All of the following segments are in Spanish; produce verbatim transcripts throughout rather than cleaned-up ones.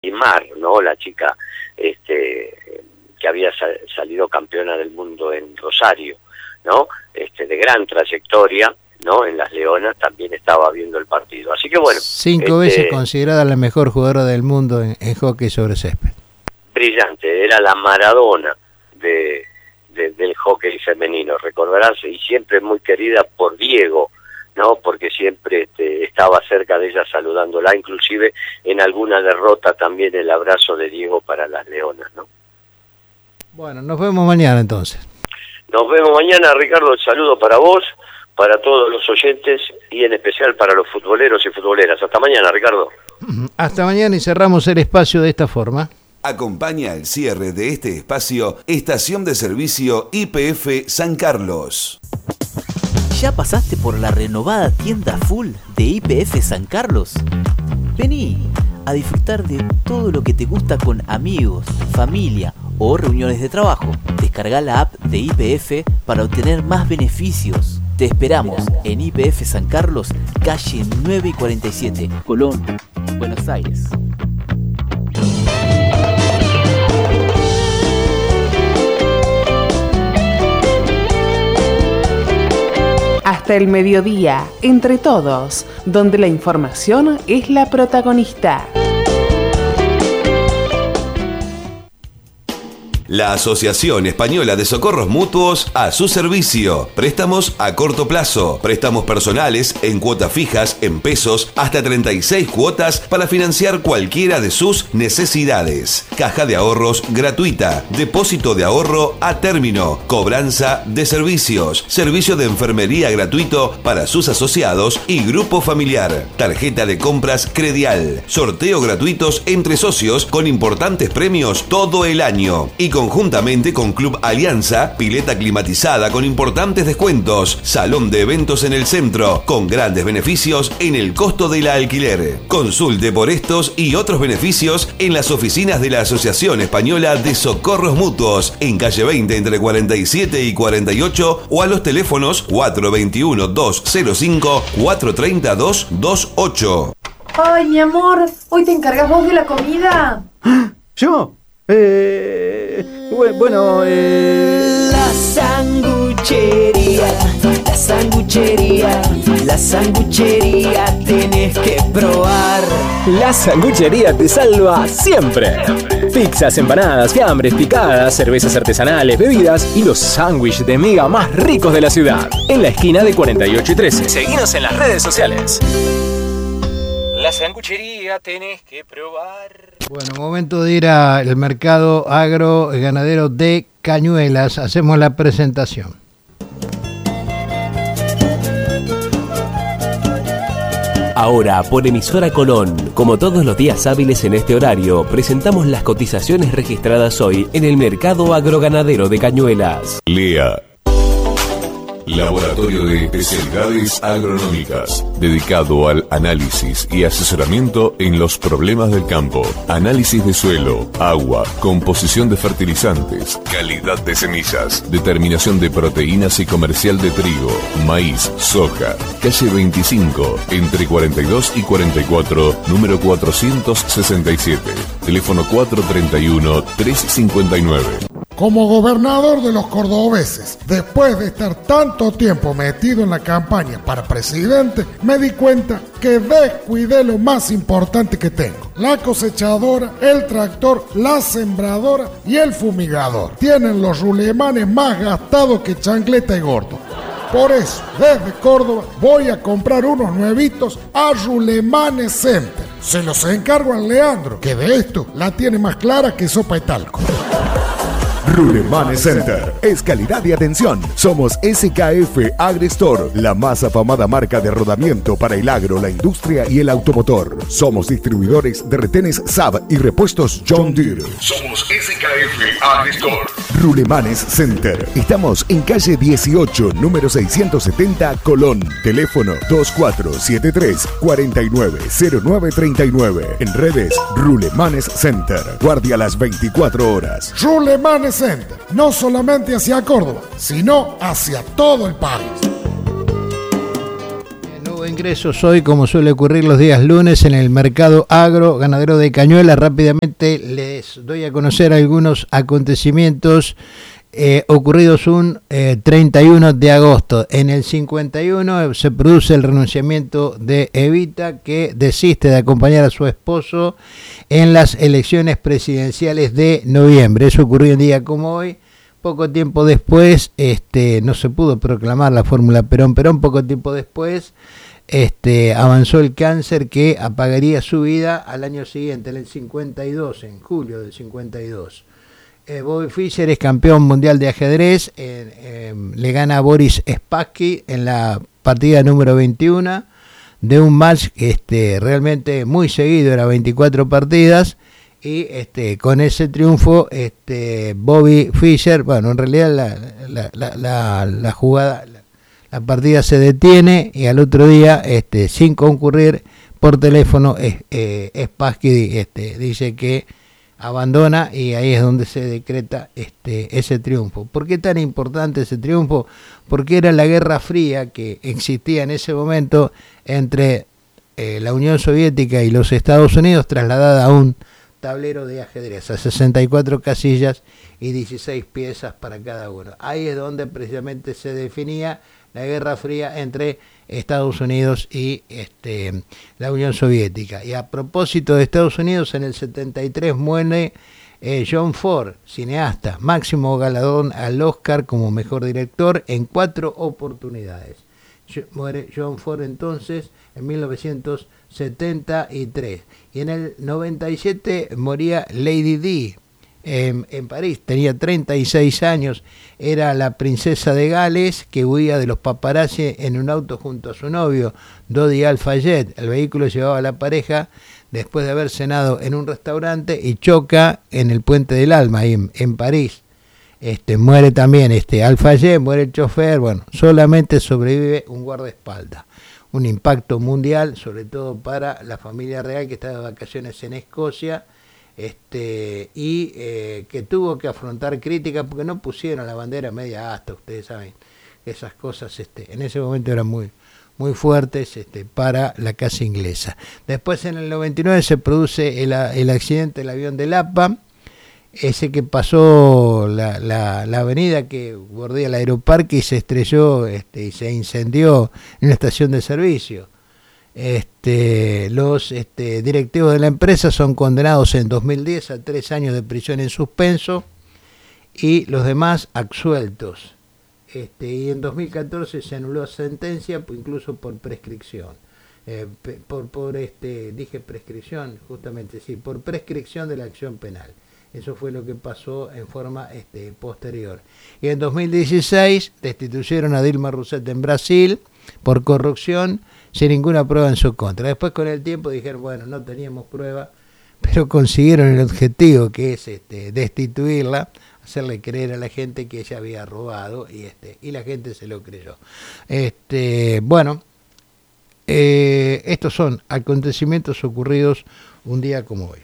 Mar, ¿no? La chica este, que había sal, salido campeona del mundo en Rosario, ¿no? Este, de gran trayectoria, ¿no? En las Leonas también estaba viendo el partido. Así que bueno. Cinco este, veces considerada la mejor jugadora del mundo en, en hockey sobre césped. Brillante, era la Maradona de, de, del hockey femenino, recordarás, y siempre muy querida por Diego, ¿no? Porque siempre este, estaba cerca de ella saludándola, inclusive en alguna derrota también el abrazo de Diego para las Leonas, ¿no? Bueno, nos vemos mañana entonces. Nos vemos mañana, Ricardo, el saludo para vos, para todos los oyentes y en especial para los futboleros y futboleras. Hasta mañana, Ricardo. Hasta mañana y cerramos el espacio de esta forma. Acompaña el cierre de este espacio Estación de Servicio Y P F San Carlos. ¿Ya pasaste por la renovada tienda full de Y P F San Carlos? Vení a disfrutar de todo lo que te gusta con amigos, familia o reuniones de trabajo. Descarga la app de Y P F para obtener más beneficios. Te esperamos en Y P F San Carlos, calle nueve y cuarenta y siete, Colón, Buenos Aires. Hasta el mediodía, entre todos, donde la información es la protagonista. La Asociación Española de Socorros Mutuos a su servicio. Préstamos a corto plazo, préstamos personales en cuotas fijas, en pesos, hasta treinta y seis cuotas para financiar cualquiera de sus necesidades. Caja de ahorros gratuita, depósito de ahorro a término, cobranza de servicios, servicio de enfermería gratuito para sus asociados y grupo familiar, tarjeta de compras Credial, sorteo gratuitos entre socios con importantes premios todo el año y con conjuntamente con Club Alianza, pileta climatizada con importantes descuentos, salón de eventos en el centro, con grandes beneficios en el costo del alquiler. Consulte por estos y otros beneficios en las oficinas de la Asociación Española de Socorros Mutuos, en calle veinte entre cuarenta y siete y cuarenta y ocho o a los teléfonos cuatro veintiuno, doscientos cinco, cuatro treinta, doscientos veintiocho. Ay, mi amor, ¿hoy te encargas vos de la comida? ¿Yo? Eh, bueno, eh... La sanguchería, la sanguchería, la sanguchería tenés que probar. La sanguchería te salva siempre. Pizzas, empanadas, fiambres, picadas, cervezas artesanales, bebidas y los sándwiches de miga más ricos de la ciudad. En la esquina de cuarenta y ocho y trece. Seguinos en las redes sociales. La sanguchería tenés que probar. Bueno, momento de ir al mercado agro ganadero de Cañuelas. Hacemos la presentación. Ahora, por emisora Colón, como todos los días hábiles en este horario, presentamos las cotizaciones registradas hoy en el mercado agroganadero de Cañuelas. Lea. Laboratorio de Especialidades Agronómicas, dedicado al análisis y asesoramiento en los problemas del campo. Análisis de suelo, agua, composición de fertilizantes, calidad de semillas, determinación de proteínas y comercial de trigo, maíz, soja. Calle veinticinco, entre cuarenta y dos y cuarenta y cuatro, número cuatrocientos sesenta y siete. Teléfono cuatro treinta y uno, trescientos cincuenta y nueve. Como gobernador de los cordobeses, después de estar tanto tiempo metido en la campaña para presidente, me di cuenta que descuidé lo más importante que tengo. La cosechadora, el tractor, la sembradora y el fumigador. Tienen los rulemanes más gastados que chancleta y gordo. Por eso, desde Córdoba, voy a comprar unos nuevitos a Rulemanes Center. Se los encargo a Leandro, que de esto la tiene más clara que sopa y talco. Rulemanes Center es calidad y atención. Somos S K F AgriStore, la más afamada marca de rodamiento para el agro, la industria y el automotor. Somos distribuidores de retenes S A B y repuestos John Deere. Somos S K F AgriStore. Rulemanes Center. Estamos en calle dieciocho, número seiscientos setenta, Colón. Teléfono dos cuatro siete tres, cuatro nueve cero nueve tres nueve. En redes, Rulemanes Center. Guardia las veinticuatro horas. Rulemanes Center, no solamente hacia Córdoba, sino hacia todo el país. ingresos hoy, como suele ocurrir los días lunes, en el mercado agro ganadero de Cañuelas. Rápidamente les doy a conocer algunos acontecimientos eh, ocurridos un eh, treinta y uno de agosto. En el cincuenta y uno se produce el renunciamiento de Evita, que desiste de acompañar a su esposo en las elecciones presidenciales de noviembre. Eso ocurrió un día como hoy. Poco tiempo después, este, no se pudo proclamar la fórmula Perón-Perón. Poco tiempo después, este, avanzó el cáncer que apagaría su vida al año siguiente, en el cincuenta y dos, en julio del cincuenta y dos. Eh, Bobby Fischer es campeón mundial de ajedrez, eh, eh, le gana a Boris Spassky en la partida número veintiuno de un match este, realmente muy seguido, era veinticuatro partidas. Y este, con ese triunfo, este, Bobby Fischer, bueno, en realidad la, la, la, la, la jugada, la, la partida se detiene y al otro día, este, sin concurrir por teléfono, es, eh, Spassky este, dice que abandona y ahí es donde se decreta este, ese triunfo. ¿Por qué tan importante ese triunfo? Porque era la Guerra Fría que existía en ese momento entre eh, la Unión Soviética y los Estados Unidos, trasladada a un tablero de ajedrez, a sesenta y cuatro casillas y dieciséis piezas para cada uno. Ahí es donde precisamente se definía la Guerra Fría entre Estados Unidos y este, la Unión Soviética. Y a propósito de Estados Unidos, en el setenta y tres muere eh, John Ford, cineasta, máximo galardón al Oscar como mejor director en cuatro oportunidades. Muere John Ford entonces en mil novecientos setenta y tres. Y en el noventa y siete moría Lady Di en, en París. Tenía treinta y seis años. Era la princesa de Gales que huía de los paparazzi en un auto junto a su novio, Dodi Al-Fayed. El vehículo llevaba a la pareja después de haber cenado en un restaurante y choca en el Puente del Alma, ahí en, en París. Este, muere también este, Al-Fayed, muere el chofer. Bueno, solamente sobrevive un guardaespaldas. Un impacto mundial, sobre todo para la familia real que estaba de vacaciones en Escocia, este, y eh, que tuvo que afrontar críticas porque no pusieron la bandera media asta. Ustedes saben, esas cosas este, en ese momento eran muy, muy fuertes este, para la casa inglesa. Después, en el noventa y nueve, se produce el, el accidente del avión de Lapa, ese que pasó la, la, la avenida que bordea el aeroparque y se estrelló este, y se incendió en una estación de servicio. Este, los este, directivos de la empresa son condenados en dos mil diez a tres años de prisión en suspenso y los demás absueltos. Este, y en dos mil catorce se anuló sentencia, incluso por prescripción. Eh, por, por este, dije prescripción, justamente, sí, por prescripción de la acción penal. Eso fue lo que pasó en forma este, posterior. Y en dos mil dieciséis destituyeron a Dilma Rousseff en Brasil por corrupción sin ninguna prueba en su contra. Después, con el tiempo, dijeron, bueno, no teníamos prueba, pero consiguieron el objetivo, que es este, destituirla, hacerle creer a la gente que ella había robado, y este y la gente se lo creyó. Este, bueno, eh, estos son acontecimientos ocurridos un día como hoy.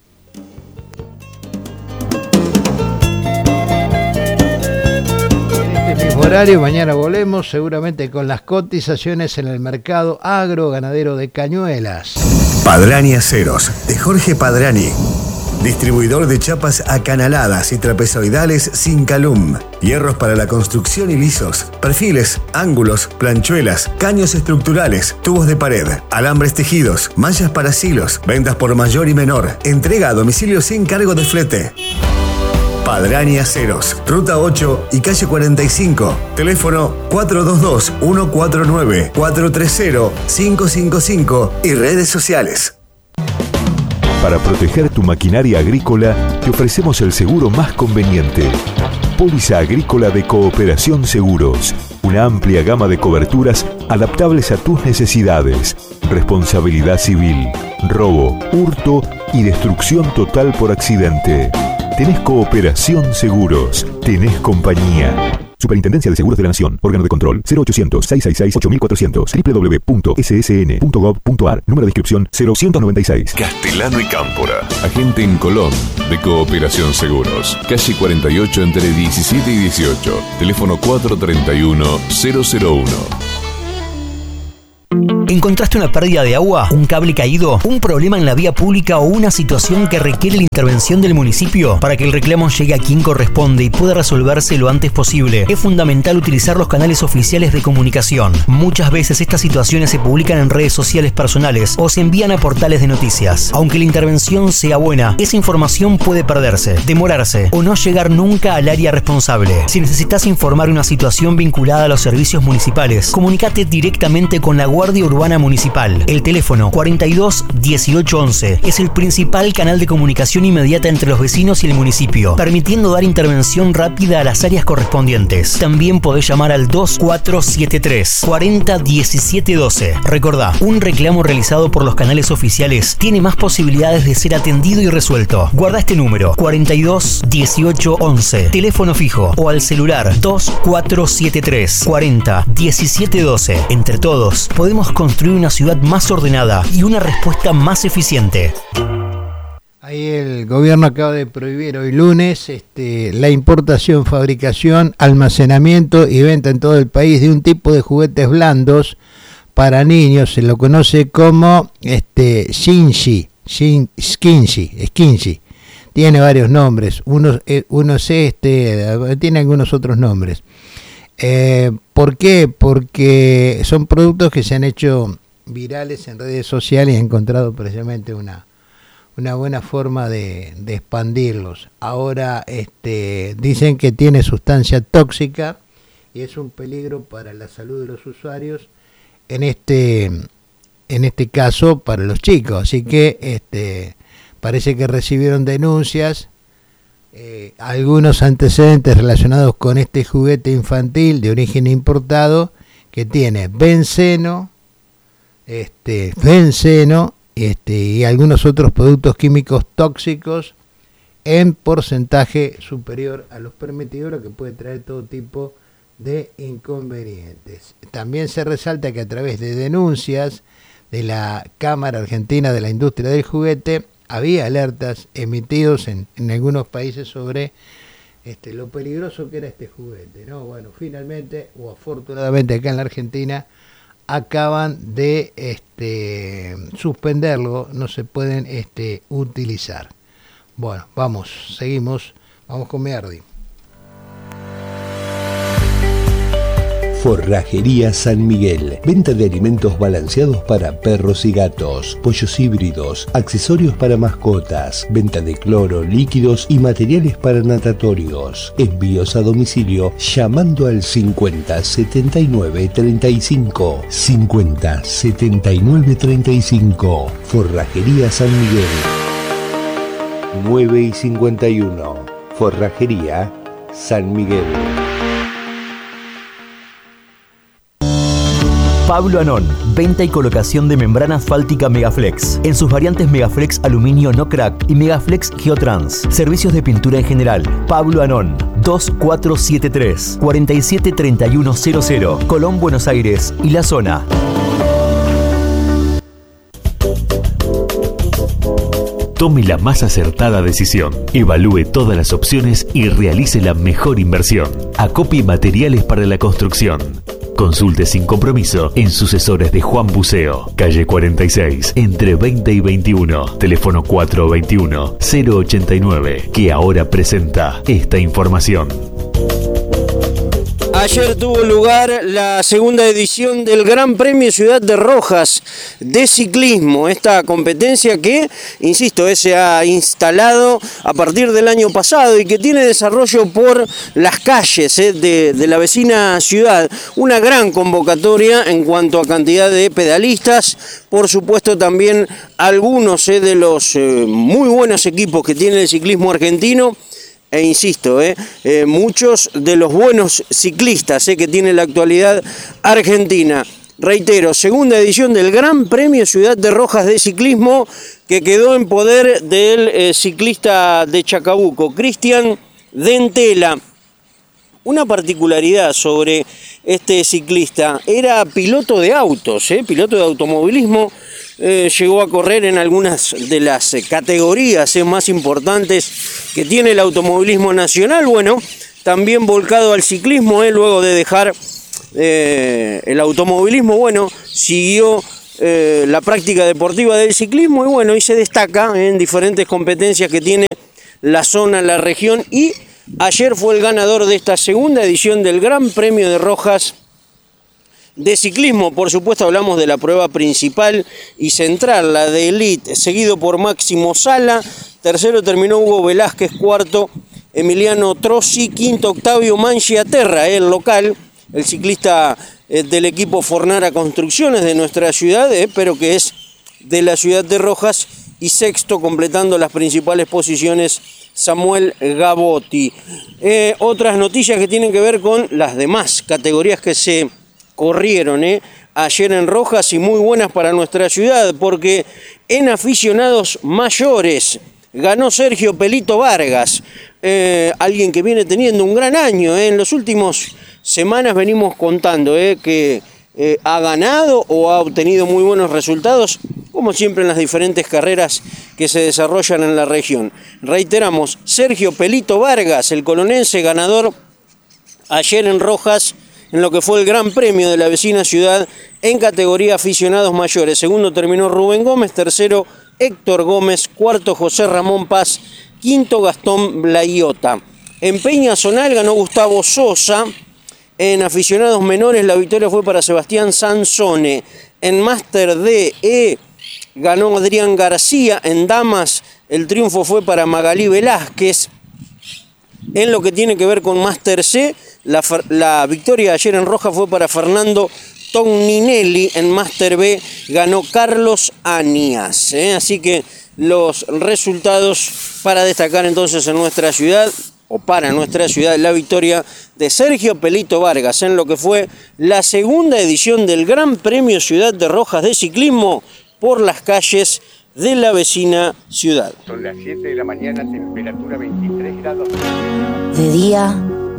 Mismo horario, mañana volvemos seguramente con las cotizaciones en el mercado agro ganadero de Cañuelas. Padrani Aceros, de Jorge Padrani. Distribuidor de chapas acanaladas y trapezoidales sin calum. Hierros para la construcción y lisos. Perfiles, ángulos, planchuelas, caños estructurales, tubos de pared, alambres tejidos, mallas para silos, ventas por mayor y menor. Entrega a domicilio sin cargo de flete. Padrani Aceros, Ruta ocho y Calle cuarenta y cinco. Teléfono cuatro dos dos, uno cuatro nueve, cuatro tres cero, cinco cinco cinco y redes sociales. Para proteger tu maquinaria agrícola, te ofrecemos el seguro más conveniente. Póliza Agrícola de Cooperación Seguros. Una amplia gama de coberturas adaptables a tus necesidades. Responsabilidad civil, robo, hurto y destrucción total por accidente. Tenés Cooperación Seguros. Tenés compañía. Superintendencia de Seguros de la Nación. Órgano de control cero ochocientos, seiscientos sesenta y seis, ocho mil cuatrocientos. doble u doble u doble u punto s s n punto gov punto a r. Número de inscripción cero ciento noventa y seis. Castellano y Cámpora. Agente en Colón de Cooperación Seguros. Calle cuarenta y ocho entre diecisiete y dieciocho. Teléfono cuatro tres uno, cero cero uno. ¿Encontraste una pérdida de agua, un cable caído, un problema en la vía pública o una situación que requiere la intervención del municipio? Para que el reclamo llegue a quien corresponde y pueda resolverse lo antes posible, es fundamental utilizar los canales oficiales de comunicación. Muchas veces estas situaciones se publican en redes sociales personales o se envían a portales de noticias. Aunque la intervención sea buena, esa información puede perderse, demorarse o no llegar nunca al área responsable. Si necesitas informar una situación vinculada a los servicios municipales, comunícate directamente con la Guardia Urbana Municipal. El teléfono cuarenta y dos dieciocho once es el principal canal de comunicación inmediata entre los vecinos y el municipio, permitiendo dar intervención rápida a las áreas correspondientes. También podés llamar al dos cuatro siete tres cuarenta diecisiete doce. Recordá, un reclamo realizado por los canales oficiales tiene más posibilidades de ser atendido y resuelto. Guarda este número, cuarenta y dos dieciocho once, teléfono fijo, o al celular dos cuatro siete tres cuarenta diecisiete doce. Entre todos, podemos construir una ciudad más ordenada y una respuesta más eficiente. Ahí el gobierno acaba de prohibir hoy lunes este, la importación, fabricación, almacenamiento y venta en todo el país de un tipo de juguetes blandos para niños. Se lo conoce como este, Shinji, Shin, Skinji, Skinji. Tiene varios nombres, uno, uno es este, tiene algunos otros nombres. Eh, ¿Por qué? Porque son productos que se han hecho virales en redes sociales y han encontrado precisamente una, una buena forma de, de expandirlos. Ahora este, dicen que tiene sustancia tóxica y es un peligro para la salud de los usuarios, en este, en este caso para los chicos. Así que este, parece que recibieron denuncias. Eh, algunos antecedentes relacionados con este juguete infantil de origen importado que tiene benceno, este, benceno este, y algunos otros productos químicos tóxicos en porcentaje superior a los permitidos, lo que puede traer todo tipo de inconvenientes. También se resalta que a través de denuncias de la Cámara Argentina de la Industria del Juguete había alertas emitidos en, en algunos países sobre este, lo peligroso que era este juguete, ¿no? Bueno, finalmente, o afortunadamente acá en la Argentina, acaban de este, suspenderlo, no se pueden este, utilizar. Bueno, vamos, seguimos, vamos con Merdi. Forrajería San Miguel. Venta de alimentos balanceados para perros y gatos, pollos híbridos, accesorios para mascotas, venta de cloro, líquidos y materiales para natatorios. Envíos a domicilio llamando al cincuenta setenta y nueve treinta y cinco. cincuenta setenta y nueve treinta y cinco. Forrajería San Miguel. nueve y cincuenta y uno. Forrajería San Miguel. Pablo Anón, venta y colocación de membrana asfáltica Megaflex, en sus variantes Megaflex Aluminio No Crack y Megaflex Geotrans. Servicios de pintura en general. Pablo Anón, dos cuatro siete tres cuarenta y siete treinta y uno cero cero, Colón, Buenos Aires y la zona. Tome la más acertada decisión, evalúe todas las opciones y realice la mejor inversión. Acopie materiales para la construcción. Consulte sin compromiso en Sucesores de Juan Buceo, calle cuarenta y seis, entre veinte y veintiuno, teléfono cuatro veintiuno cero ochenta y nueve, que ahora presenta esta información. Ayer tuvo lugar la segunda edición del Gran Premio Ciudad de Rojas de ciclismo, esta competencia que, insisto, se ha instalado a partir del año pasado y que tiene desarrollo por las calles eh, de, de la vecina ciudad. Una gran convocatoria en cuanto a cantidad de pedalistas, por supuesto también algunos eh, de los eh, muy buenos equipos que tiene el ciclismo argentino. E insisto, eh, eh, muchos de los buenos ciclistas eh, que tiene la actualidad argentina. Reitero, segunda edición del Gran Premio Ciudad de Rojas de ciclismo que quedó en poder del eh, ciclista de Chacabuco, Cristian Dentela. Una particularidad sobre este ciclista, era piloto de autos, eh, piloto de automovilismo. Eh, llegó a correr en algunas de las eh, categorías eh, más importantes que tiene el automovilismo nacional. Bueno, también volcado al ciclismo, eh, luego de dejar eh, el automovilismo, bueno, siguió eh, la práctica deportiva del ciclismo y bueno, y se destaca en diferentes competencias que tiene la zona, la región, y ayer fue el ganador de esta segunda edición del Gran Premio de Rojas de ciclismo. Por supuesto hablamos de la prueba principal y central, la de Elite, seguido por Máximo Sala, tercero terminó Hugo Velázquez, cuarto Emiliano Trossi, quinto Octavio Mangiaterra, el local, el ciclista eh, del equipo Fornara Construcciones de nuestra ciudad, eh, pero que es de la ciudad de Rojas, y sexto, completando las principales posiciones, Samuel Gabotti. Eh, otras noticias que tienen que ver con las demás categorías que se corrieron eh, ayer en Rojas y muy buenas para nuestra ciudad, porque en aficionados mayores ganó Sergio Pelito Vargas, eh, alguien que viene teniendo un gran año. Eh. En las últimas semanas venimos contando eh, que eh, ha ganado o ha obtenido muy buenos resultados, como siempre en las diferentes carreras que se desarrollan en la región. Reiteramos, Sergio Pelito Vargas, el colonense ganador ayer en Rojas, en lo que fue el Gran Premio de la vecina ciudad en categoría aficionados mayores. Segundo terminó Rubén Gómez, tercero Héctor Gómez, cuarto José Ramón Paz, quinto Gastón Blaiota. En Peñasonal ganó Gustavo Sosa. En aficionados menores la victoria fue para Sebastián Sansone. En Máster D E ganó Adrián García. En damas el triunfo fue para Magalí Velázquez. En lo que tiene que ver con Máster C, la, la victoria ayer en Roja fue para Fernando Togninelli. En Máster B ganó Carlos Anías. ¿eh? Así que los resultados para destacar entonces en nuestra ciudad, o para nuestra ciudad, la victoria de Sergio Pelito Vargas en lo que fue la segunda edición del Gran Premio Ciudad de Rojas de ciclismo por las calles de la vecina ciudad. Son las siete de la mañana, temperatura veintitrés grados. De día,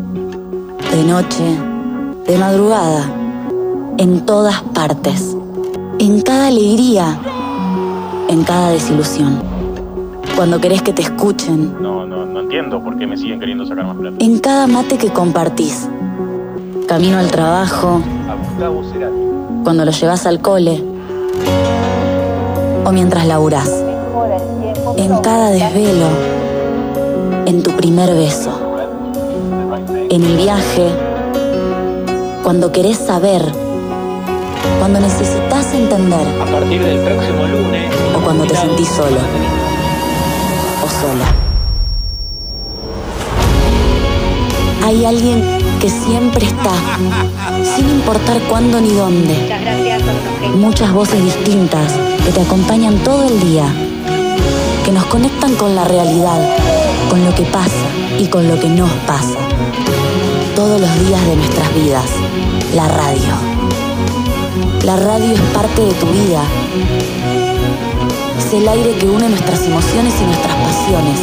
de noche, de madrugada, en todas partes, en cada alegría, en cada desilusión. Cuando querés que te escuchen. No, no, no entiendo por qué me siguen queriendo sacar más plata. En cada mate que compartís. Camino al trabajo. A Gustavo Cerati. Cuando lo llevas al cole. O mientras laburás. En cada desvelo. En tu primer beso. En el viaje. Cuando querés saber. Cuando necesitas entender. A partir del próximo lunes. O cuando te sentís solo. O sola. Hay alguien que siempre está, sin importar cuándo ni dónde. Muchas voces distintas que te acompañan todo el día, que nos conectan con la realidad, con lo que pasa y con lo que nos pasa. Todos los días de nuestras vidas, la radio. La radio es parte de tu vida. Es el aire que une nuestras emociones y nuestras pasiones.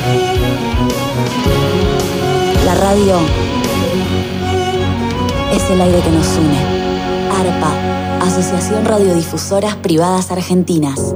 La radio es el aire que nos une. ARPA, Asociación Radiodifusoras Privadas Argentinas.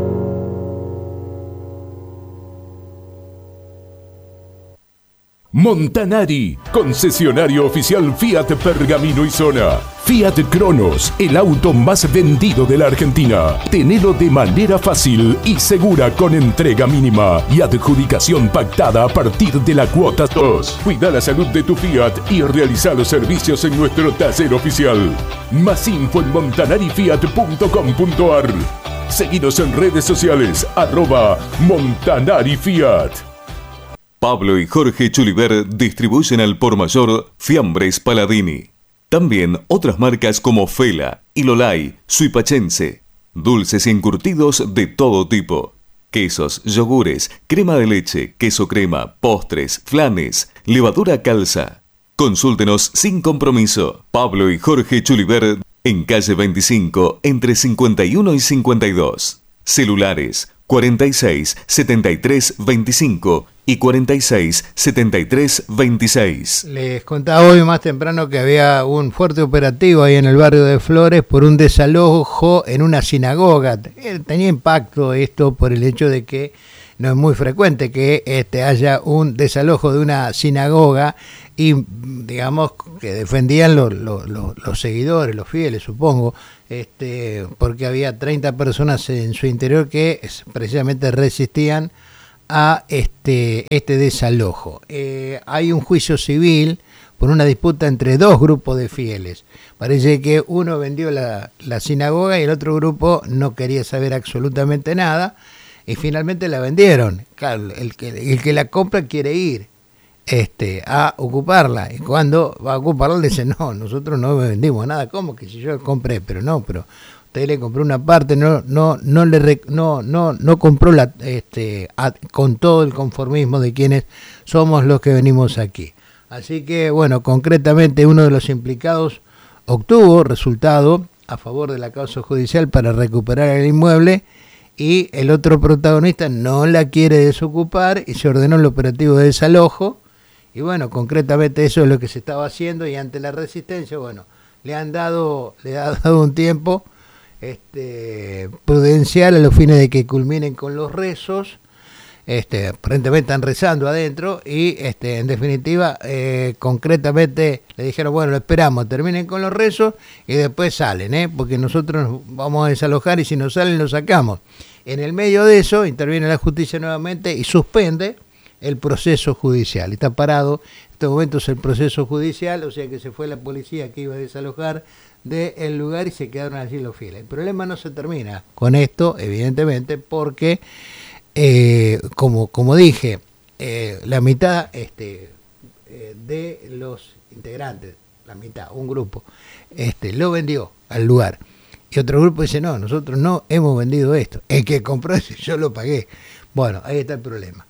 Montanari, concesionario oficial Fiat Pergamino y Zona. Fiat Cronos, el auto más vendido de la Argentina. Tenelo de manera fácil y segura con entrega mínima y adjudicación pactada a partir de la cuota dos. Cuida la salud de tu Fiat y realiza los servicios en nuestro taller oficial. Más info en montanari fiat punto com punto ar. Seguinos en redes sociales, arroba Montanari Fiat. Pablo y Jorge Chuliver distribuyen al por mayor Fiambres Paladini. También otras marcas como Fela, Ilolay, Suipachense. Dulces y encurtidos de todo tipo. Quesos, yogures, crema de leche, queso crema, postres, flanes, levadura calza. Consúltenos sin compromiso. Pablo y Jorge Chuliver en calle veinticinco entre cincuenta y uno y cincuenta y dos. Celulares cuarenta y seis, setenta y tres, veinticinco y cuarenta y seis, setenta y tres, veintiséis. Les contaba hoy más temprano que había un fuerte operativo ahí en el barrio de Flores por un desalojo en una sinagoga. Tenía impacto esto por el hecho de que no es muy frecuente que este, haya un desalojo de una sinagoga y digamos que defendían los, los, los, los seguidores, los fieles, supongo, este, porque había treinta personas en su interior que precisamente resistían a este, este desalojo. Eh, hay un juicio civil por una disputa entre dos grupos de fieles. Parece que uno vendió la, la sinagoga y el otro grupo no quería saber absolutamente nada y finalmente la vendieron. Claro, el que, el que la compra quiere ir este, a ocuparla y cuando va a ocuparla le dice, no, nosotros no vendimos nada. ¿Cómo que si yo compré? Pero no, pero usted le compró una parte, no no no le no no no compró la este a, con todo el conformismo de quienes somos los que venimos aquí. Así que, bueno, concretamente uno de los implicados obtuvo resultado a favor de la causa judicial para recuperar el inmueble y el otro protagonista no la quiere desocupar y se ordenó el operativo de desalojo y, bueno, concretamente eso es lo que se estaba haciendo y ante la resistencia, bueno, le han dado, le ha dado un tiempo este, prudencial a los fines de que culminen con los rezos. Este, aparentemente están rezando adentro y este, en definitiva eh, concretamente le dijeron, bueno, lo esperamos, terminen con los rezos y después salen, ¿eh? Porque nosotros nos vamos a desalojar y si no salen lo sacamos. En el medio de eso interviene la justicia nuevamente y suspende el proceso judicial. Está parado en estos momentos el proceso judicial, o sea que se fue la policía que iba a desalojar del lugar y se quedaron allí los fieles. El problema no se termina con esto, evidentemente, porque Eh, como, como dije, eh, la mitad este, eh, de los integrantes, la mitad, un grupo, este, lo vendió al lugar. Y otro grupo dice, no, nosotros no hemos vendido esto. El que compró eso yo lo pagué. Bueno, ahí está el problema.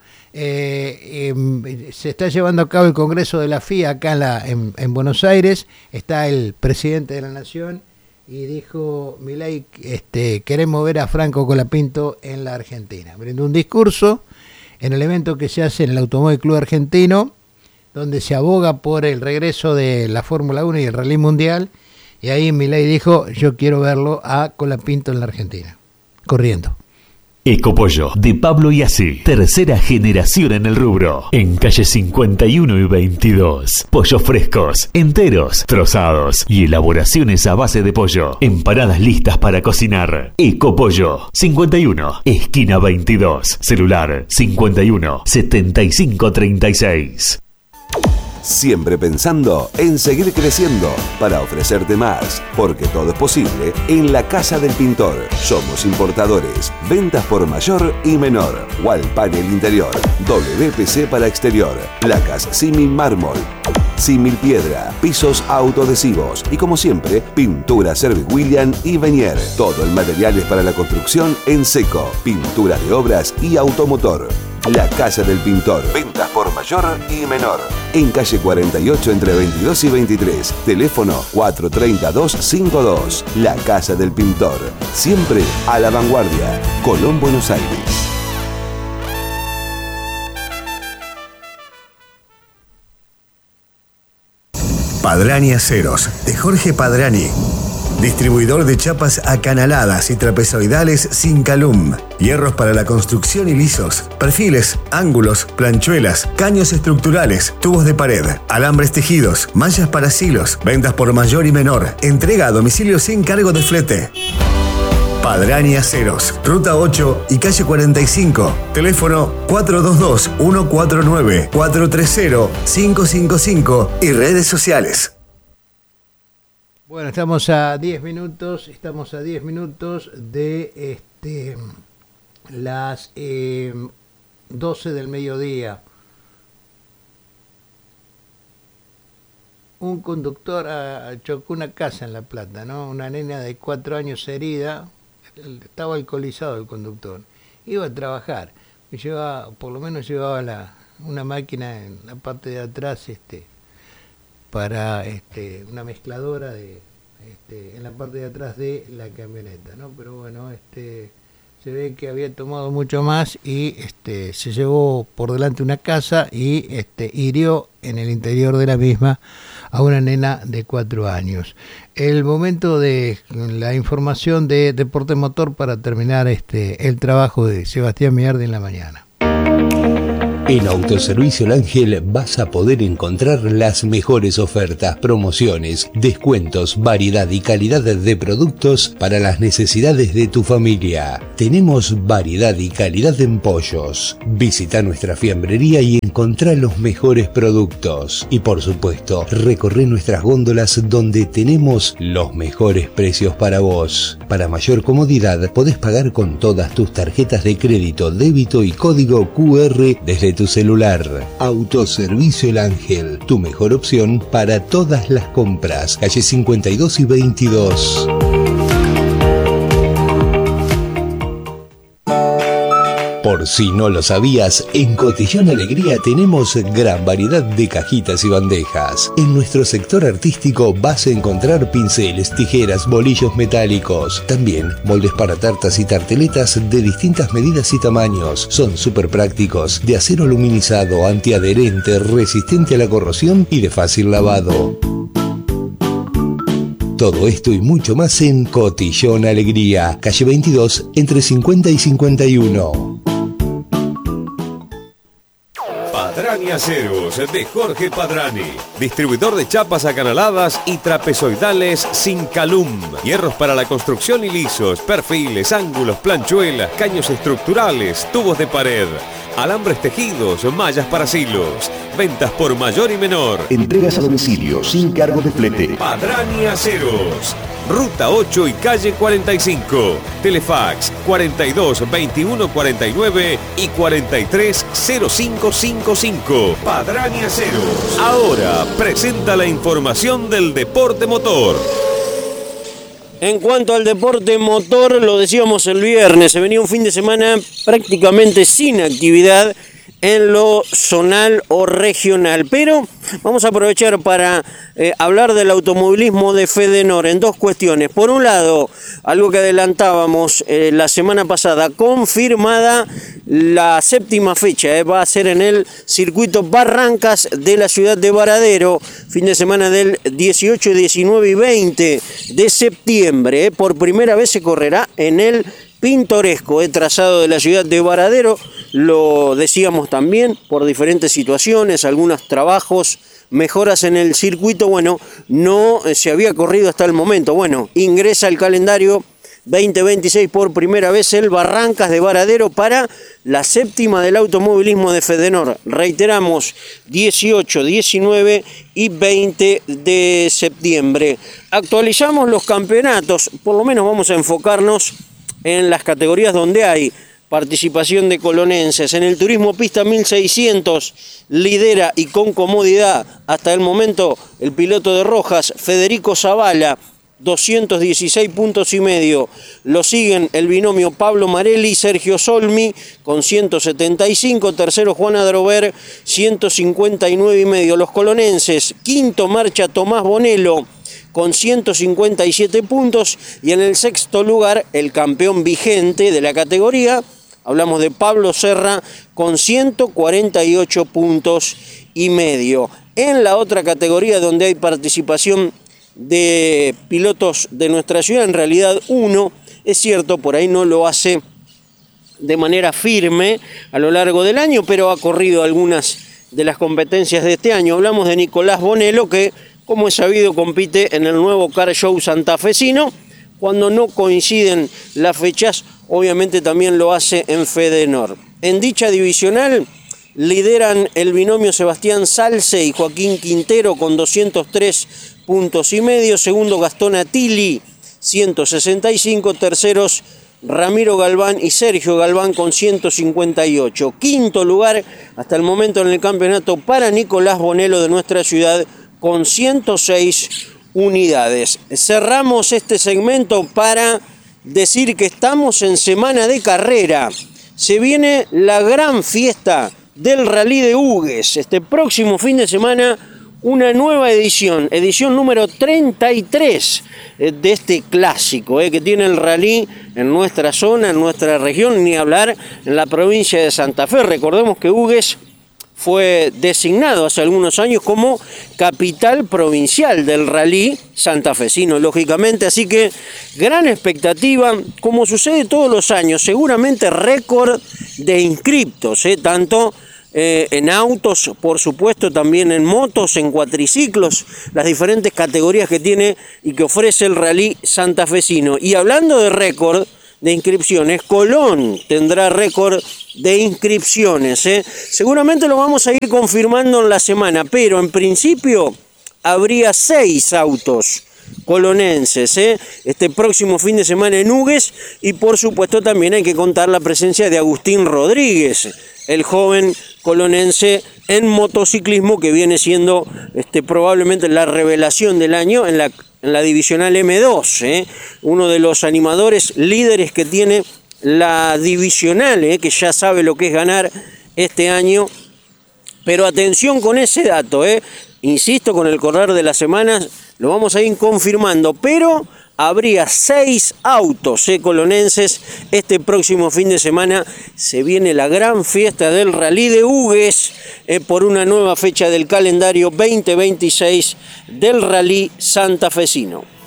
Eh, eh, se está llevando a cabo el Congreso de la F I A acá en, la, en, en Buenos Aires. Está el presidente de la Nación y dijo, Milei, este, queremos ver a Franco Colapinto en la Argentina. Brindó un discurso en el evento que se hace en el Automóvil Club Argentino, donde se aboga por el regreso de la Fórmula uno y el Rally Mundial, y ahí Milei dijo, yo quiero verlo a Colapinto en la Argentina, corriendo. Ecopollo, de Pablo Iasi, tercera generación en el rubro, en calle cincuenta y uno y veintidós. Pollos frescos, enteros, trozados y elaboraciones a base de pollo. Empanadas listas para cocinar. Ecopollo, cincuenta y uno, esquina veintidós. Celular cincuenta y uno, setenta y cinco treinta y seis. Siempre pensando en seguir creciendo para ofrecerte más, porque todo es posible en la Casa del Pintor. Somos importadores, ventas por mayor y menor, wall panel interior, W P C para exterior, placas símil mármol, símil piedra, pisos autoadhesivos y como siempre, pintura Service William y Venier. Todo el material es para la construcción en seco, pinturas de obras y automotor. La Casa del Pintor. Ventas por mayor y menor. En calle cuarenta y ocho entre veintidós y veintitrés. Teléfono cuatro tres cero dos cinco dos. La Casa del Pintor. Siempre a la vanguardia. Colón, Buenos Aires. Padrani Aceros, de Jorge Padrani. Distribuidor de chapas acanaladas y trapezoidales sin calum. Hierros para la construcción y lisos. Perfiles, ángulos, planchuelas, caños estructurales, tubos de pared, alambres tejidos, manchas para silos. Ventas por mayor y menor. Entrega a domicilio sin cargo de flete. Padrani Aceros, Ruta ocho y calle cuarenta y cinco. Teléfono cuatro dos dos, uno cuatro nueve, cuatro tres cero, cinco cinco cinco y redes sociales. Bueno, estamos a diez minutos, estamos a diez minutos de este las eh, doce del mediodía. Un conductor a, chocó una casa en La Plata, ¿no? Una nena de cuatro años herida, estaba alcoholizado el conductor, iba a trabajar, llevaba, por lo menos llevaba la, una máquina en la parte de atrás, este, para este, una mezcladora de, este, en la parte de atrás de la camioneta, ¿no? Pero bueno, este, se ve que había tomado mucho más y este, se llevó por delante una casa y este, hirió en el interior de la misma a una nena de cuatro años. El momento de la información de Deporte Motor para terminar este, el trabajo de Sebastián Miardi en la mañana. En Autoservicio El Ángel vas a poder encontrar las mejores ofertas, promociones, descuentos, variedad y calidad de productos para las necesidades de tu familia. Tenemos variedad y calidad en pollos. Visita nuestra fiambrería y encontrá los mejores productos. Y por supuesto, recorre nuestras góndolas donde tenemos los mejores precios para vos. Para mayor comodidad, podés pagar con todas tus tarjetas de crédito, débito y código cu erre desde tu celular. Autoservicio El Ángel, tu mejor opción para todas las compras. Calle cincuenta y dos y veintidós. Por si no lo sabías, en Cotillón Alegría tenemos gran variedad de cajitas y bandejas. En nuestro sector artístico vas a encontrar pinceles, tijeras, bolillos metálicos. También moldes para tartas y tarteletas de distintas medidas y tamaños. Son súper prácticos, de acero aluminizado, antiadherente, resistente a la corrosión y de fácil lavado. Todo esto y mucho más en Cotillón Alegría, calle veintidós, entre cincuenta y cincuenta y uno. Padrani Aceros de Jorge Padrani, distribuidor de chapas acanaladas y trapezoidales sin calum, hierros para la construcción y lisos, perfiles, ángulos, planchuelas, caños estructurales, tubos de pared, alambres tejidos, mallas para silos, ventas por mayor y menor. Entregas a domicilio sin cargo de flete. Padrani Aceros, Ruta ocho y calle cuarenta y cinco. Telefax cuarenta y dos veintiuno cuarenta y nueve y cuarenta y tres cero cinco cincuenta y cinco. Padrani Aceros. Ahora presenta la información del deporte motor. En cuanto al deporte motor, lo decíamos el viernes, se venía un fin de semana prácticamente sin actividad en lo zonal o regional, pero vamos a aprovechar para eh, hablar del automovilismo de Fedenor en dos cuestiones. Por un lado, algo que adelantábamos eh, la semana pasada, confirmada la séptima fecha, eh, va a ser en el circuito Barrancas de la ciudad de Varadero, fin de semana del dieciocho, diecinueve y veinte de septiembre. Eh, por primera vez se correrá en el pintoresco, el trazado de la ciudad de Varadero, lo decíamos también, por diferentes situaciones, algunos trabajos, mejoras en el circuito, bueno, no se había corrido hasta el momento. Bueno, ingresa al calendario veinte veintiséis por primera vez el Barrancas de Varadero para la séptima del automovilismo de Fedenor. Reiteramos, dieciocho, diecinueve y veinte de septiembre. Actualizamos los campeonatos, por lo menos vamos a enfocarnos en las categorías donde hay participación de colonenses. En el turismo pista mil seiscientos lidera y con comodidad hasta el momento el piloto de Rojas, Federico Zavala, doscientos dieciséis puntos y medio. Lo siguen el binomio Pablo Marelli y Sergio Solmi con ciento setenta y cinco. Tercero Juan Adrover, ciento cincuenta y nueve y medio. Los colonenses, quinto marcha Tomás Bonello con ciento cincuenta y siete puntos, y en el sexto lugar el campeón vigente de la categoría, hablamos de Pablo Serra, con ciento cuarenta y ocho puntos y medio. En la otra categoría donde hay participación de pilotos de nuestra ciudad, en realidad uno, es cierto, por ahí no lo hace de manera firme a lo largo del año, pero ha corrido algunas de las competencias de este año. Hablamos de Nicolás Bonello, que, como es sabido, compite en el nuevo Car Show santafesino. Cuando no coinciden las fechas, obviamente también lo hace en Fedenor. En dicha divisional lideran el binomio Sebastián Salce y Joaquín Quintero con doscientos tres puntos y medio. Segundo Gastón Atili, ciento sesenta y cinco. Terceros Ramiro Galván y Sergio Galván con ciento cincuenta y ocho. Quinto lugar hasta el momento en el campeonato para Nicolás Bonello de nuestra ciudad con ciento seis unidades. Cerramos este segmento para decir que estamos en semana de carrera. Se viene la gran fiesta del Rally de Hugues. Este próximo fin de semana, una nueva edición, edición número treinta y tres de este clásico eh, que tiene el rally en nuestra zona, en nuestra región, ni hablar en la provincia de Santa Fe. Recordemos que Hugues fue designado hace algunos años como capital provincial del rally santafesino, lógicamente, así que gran expectativa, como sucede todos los años, seguramente récord de inscriptos, ¿eh? Tanto eh, en autos, por supuesto también en motos, en cuatriciclos, las diferentes categorías que tiene y que ofrece el rally santafesino. Y hablando de récord de inscripciones, Colón tendrá récord de inscripciones, ¿eh? Seguramente lo vamos a ir confirmando en la semana, pero en principio habría seis autos colonenses, ¿eh? Este próximo fin de semana en Hugues, y por supuesto también hay que contar la presencia de Agustín Rodríguez, el joven colonense en motociclismo que viene siendo este, probablemente la revelación del año en la, en la divisional eme dos, ¿eh? Uno de los animadores líderes que tiene la divisional, ¿eh? Que ya sabe lo que es ganar este año. Pero atención con ese dato, ¿eh? Insisto, con el correr de las semanas lo vamos a ir confirmando, pero habría seis autos eh, colonenses este próximo fin de semana. Se viene la gran fiesta del Rally de Hugues eh, por una nueva fecha del calendario veinte veintiséis del Rally santafesino.